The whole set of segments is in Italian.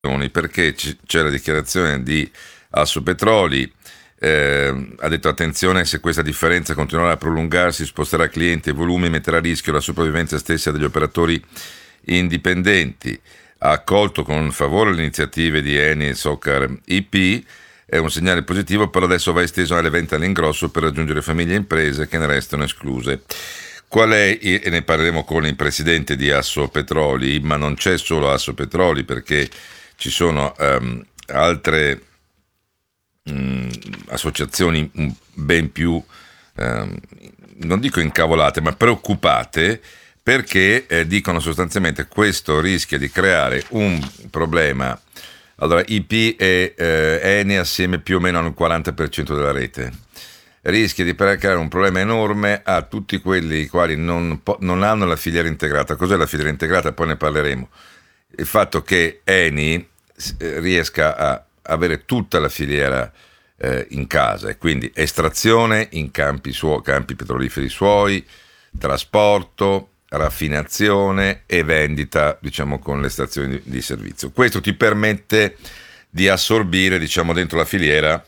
perché c'è la dichiarazione di Assopetroli. Ha detto attenzione, se questa differenza continuerà a prolungarsi, sposterà clienti e volumi, metterà a rischio la sopravvivenza stessa degli operatori indipendenti. Ha accolto con favore le iniziative di Eni e Socar IP, è un segnale positivo, però adesso va esteso alle vendite all'ingrosso per raggiungere famiglie e imprese che ne restano escluse. Qual è, e ne parleremo con il presidente di Assopetroli, ma non c'è solo Assopetroli, perché ci sono altre associazioni ben più, non dico incavolate, ma preoccupate, perché dicono sostanzialmente questo rischia di creare un problema. Allora, IP e Eni assieme più o meno hanno il 40% della rete. Rischia di creare un problema enorme a tutti quelli i quali non hanno la filiera integrata. Cos'è la filiera integrata? Poi ne parleremo. Il fatto che Eni riesca a avere tutta la filiera in casa, e quindi estrazione in campi petroliferi suoi, trasporto, raffinazione e vendita, diciamo, con le stazioni di servizio. Questo ti permette di assorbire, diciamo, dentro la filiera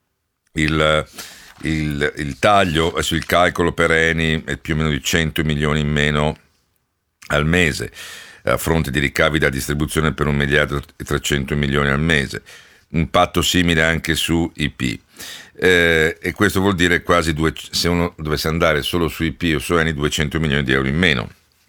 il taglio. Sul calcolo per Eni è più o meno di 100 milioni in meno al mese, a fronte di ricavi da distribuzione per 1 miliardo e 300 milioni al mese. Impatto simile anche su IP. E questo vuol dire quasi se uno dovesse andare solo su IP o su Eni, 200 milioni di euro in meno.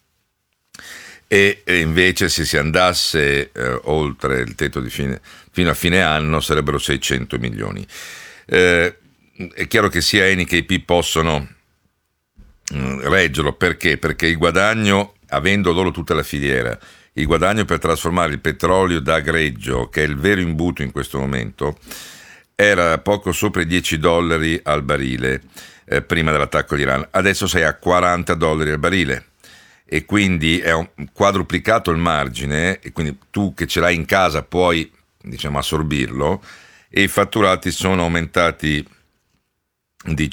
E invece se si andasse oltre il tetto di fino a fine anno sarebbero 600 milioni. È chiaro che sia Eni che IP possono reggerlo. Perché? Perché il guadagno, avendo loro tutta la filiera, il guadagno per trasformare il petrolio da greggio, che è il vero imbuto in questo momento, era poco sopra i $10 al barile prima dell'attacco all'Iran. Adesso sei a $40 al barile, e quindi è quadruplicato il margine, e quindi tu che ce l'hai in casa puoi, diciamo, assorbirlo, e i fatturati sono aumentati di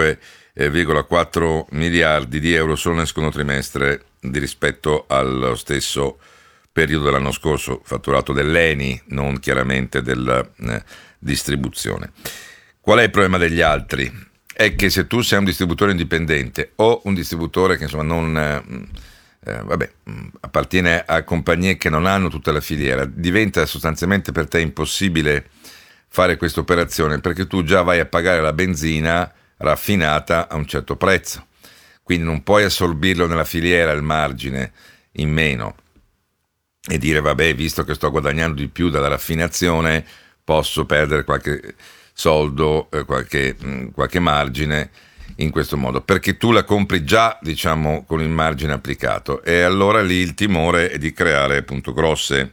5,4 miliardi di euro solo nel secondo trimestre rispetto allo stesso periodo dell'anno scorso, fatturato dell'Eni, non chiaramente della distribuzione. Qual è il problema degli altri? È che se tu sei un distributore indipendente o un distributore che insomma non appartiene a compagnie che non hanno tutta la filiera, diventa sostanzialmente per te impossibile fare questa operazione, perché tu già vai a pagare la benzina raffinata a un certo prezzo, quindi non puoi assorbirlo nella filiera il margine in meno e dire vabbè, visto che sto guadagnando di più dalla raffinazione posso perdere qualche soldo, qualche margine in questo modo, perché tu la compri già, diciamo, con il margine applicato, e allora lì il timore è di creare appunto grosse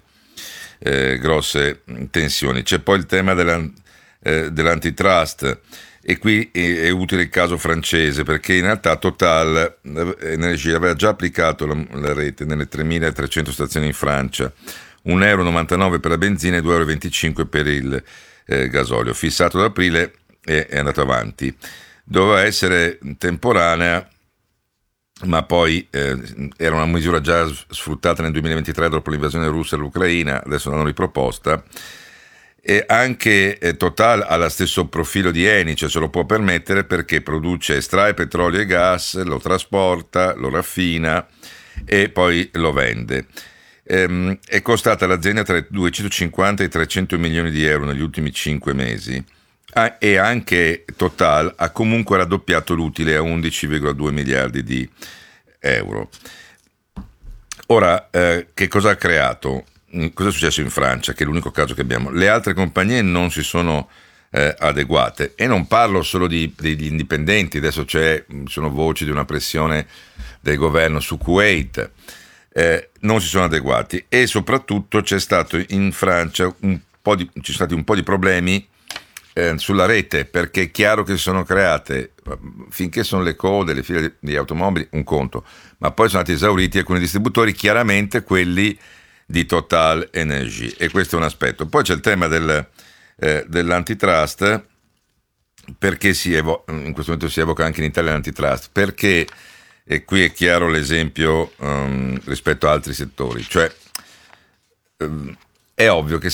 tensioni. C'è poi il tema dell'antitrust, e qui è utile il caso francese, perché in realtà Total Energia aveva già applicato la rete nelle 3.300 stazioni in Francia, 1,99 € per la benzina e 2,25 € per il gasolio, fissato ad aprile, e è andato avanti. Doveva essere temporanea, ma poi era una misura già sfruttata nel 2023 dopo l'invasione russa all'Ucraina, adesso l'hanno riproposta. E anche Total ha lo stesso profilo di Eni, cioè se lo può permettere perché estrae petrolio e gas, lo trasporta, lo raffina e poi lo vende. È costata all'azienda tra i 250 e i 300 milioni di euro negli ultimi 5 mesi, e anche Total ha comunque raddoppiato l'utile a 11,2 miliardi di euro. Ora, che cosa ha creato? Cosa è successo in Francia, che è l'unico caso che abbiamo? Le altre compagnie non si sono adeguate, e non parlo solo degli indipendenti. Adesso sono voci di una pressione del governo su Kuwait, non si sono adeguati, e soprattutto c'è stato in Francia ci sono stati un po' di problemi sulla rete, perché è chiaro che si sono create, finché sono le code, le file di automobili, un conto, ma poi sono stati esauriti alcuni distributori, chiaramente quelli di Total Energy, e questo è un aspetto. Poi c'è il tema dell'antitrust, perché in questo momento si evoca anche in Italia l'antitrust, perché, e qui è chiaro l'esempio rispetto a altri settori, cioè è ovvio che